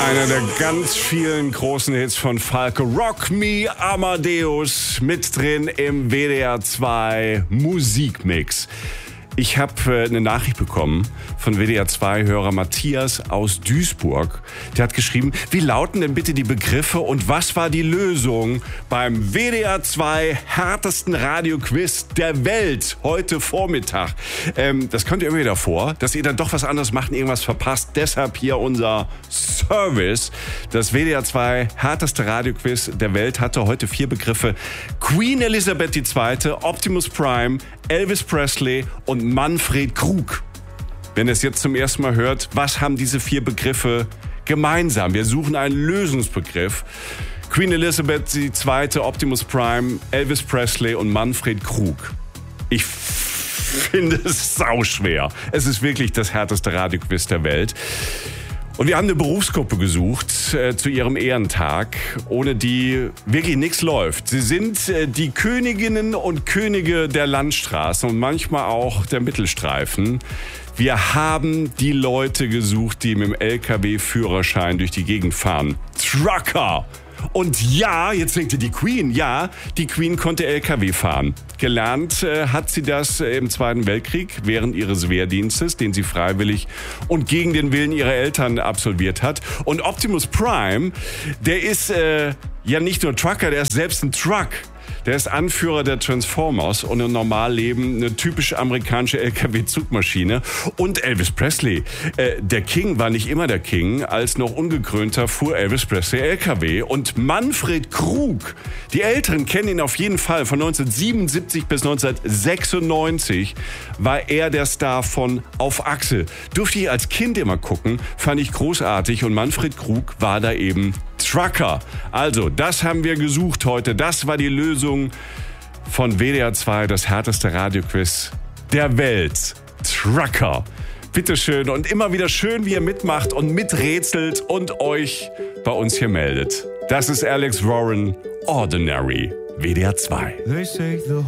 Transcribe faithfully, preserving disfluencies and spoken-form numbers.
Einer der ganz vielen großen Hits von Falco. Rock Me Amadeus, mit drin im W D R zwei Musikmix. Ich habe äh, eine Nachricht bekommen von W D R zwei-Hörer Matthias aus Duisburg. Der hat geschrieben, wie lauten denn bitte die Begriffe und was war die Lösung beim W D R zwei härtesten Radioquiz der Welt heute Vormittag? Ähm, das kommt immer wieder vor, dass ihr dann doch was anderes macht und irgendwas verpasst. Deshalb hier unser Service. Das W D R zwei härteste Radioquiz der Welt hatte heute vier Begriffe. Queen Elizabeth die Zweite, Optimus Prime, Elvis Presley und Manfred Krug. Wenn ihr es jetzt zum ersten Mal hört, was haben diese vier Begriffe gemeinsam? Wir suchen einen Lösungsbegriff. Queen Elizabeth die Zweite, Optimus Prime, Elvis Presley und Manfred Krug. Ich finde es sauschwer. Es ist wirklich das härteste Radioquiz der Welt. Und wir haben eine Berufsgruppe gesucht äh, zu ihrem Ehrentag, ohne die wirklich nichts läuft. Sie sind äh, die Königinnen und Könige der Landstraßen und manchmal auch der Mittelstreifen. Wir haben die Leute gesucht, die mit dem L K W-Führerschein durch die Gegend fahren. Trucker! Und ja, jetzt denkt ihr, die Queen, ja, die Queen konnte L K W fahren. Gelernt äh, hat sie das äh, im Zweiten Weltkrieg während ihres Wehrdienstes, den sie freiwillig und gegen den Willen ihrer Eltern absolviert hat. Und Optimus Prime, der ist äh, ja nicht nur Trucker, der ist selbst ein Truck. Der ist Anführer der Transformers und im Normalleben eine typisch amerikanische L K W-Zugmaschine. Und Elvis Presley, äh, der King war nicht immer der King. Als noch ungekrönter fuhr Elvis Presley L K W. Und Manfred Krug, die Älteren kennen ihn auf jeden Fall. Von neunzehnhundertsiebenundsiebzig bis neunzehnhundertsechsundneunzig war er der Star von Auf Achse. Durfte ich als Kind immer gucken, fand ich großartig. Und Manfred Krug war da eben Trucker. Also, das haben wir gesucht heute. Das war die Lösung von W D R zwei, das härteste Radioquiz der Welt. Trucker. Bitteschön und immer wieder schön, wie ihr mitmacht und miträtselt und euch bei uns hier meldet. Das ist Alex Warren, Ordinary, W D R zwei.